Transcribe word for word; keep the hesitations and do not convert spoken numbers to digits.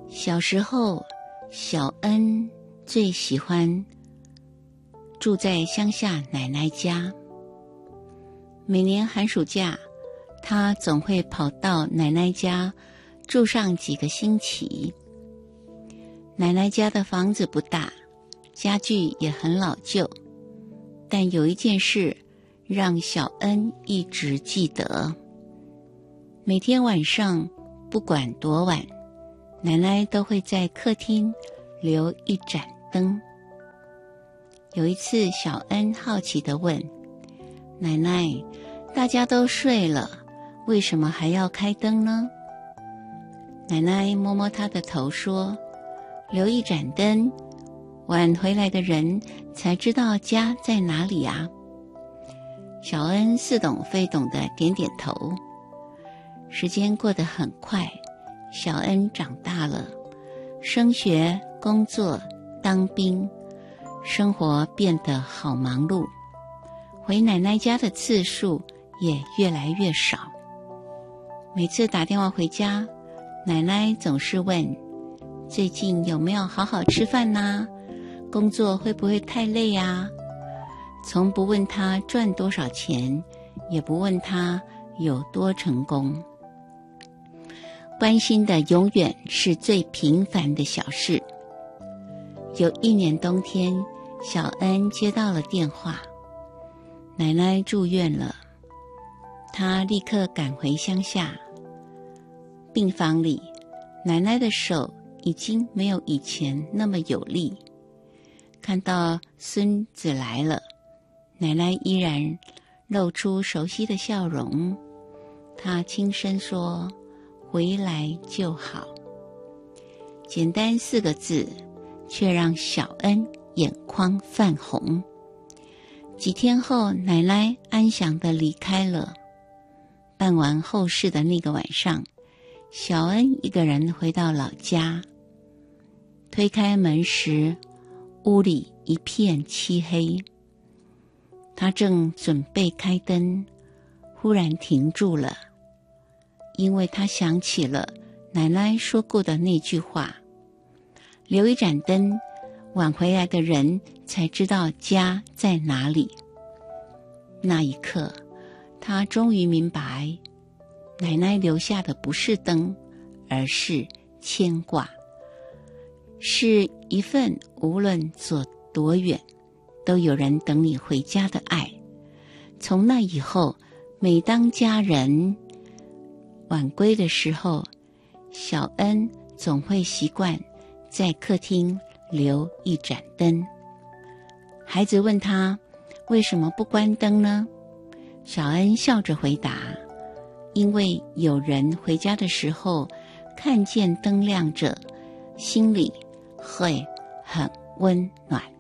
小时候，小恩最喜欢住在乡下奶奶家。每年寒暑假，他总会跑到奶奶家住上几个星期。奶奶家的房子不大，家具也很老旧，但有一件事让小恩一直记得。每天晚上，不管多晚，奶奶都会在客厅留一盏灯。有一次，小恩好奇地问奶奶，大家都睡了，为什么还要开灯呢？奶奶摸摸她的头说，留一盏灯，晚回来的人才知道家在哪里啊。小恩似懂非懂地点点头。时间过得很快，小恩长大了，升学、工作、当兵，生活变得好忙碌，回奶奶家的次数也越来越少。每次打电话回家，奶奶总是问，最近有没有好好吃饭呐？工作会不会太累啊？从不问他赚多少钱，也不问他有多成功。关心的永远是最平凡的小事。有一年冬天，小恩接到了电话，奶奶住院了。他立刻赶回乡下。病房里，奶奶的手已经没有以前那么有力。看到孙子来了，奶奶依然露出熟悉的笑容。她轻声说，回来就好。简单四个字，却让小恩眼眶泛红。几天后，奶奶安详地离开了。办完后事的那个晚上，小恩一个人回到老家。推开门时，屋里一片漆黑。他正准备开灯，忽然停住了，因为他想起了奶奶说过的那句话，留一盏灯，晚回来的人才知道家在哪里。那一刻，他终于明白，奶奶留下的不是灯，而是牵挂，是一份无论走多远，都有人等你回家的爱。从那以后，每当家人晚归的时候，小恩总会习惯在客厅留一盏灯。孩子问他，为什么不关灯呢？小恩笑着回答，因为有人回家的时候看见灯亮着，心里会很温暖。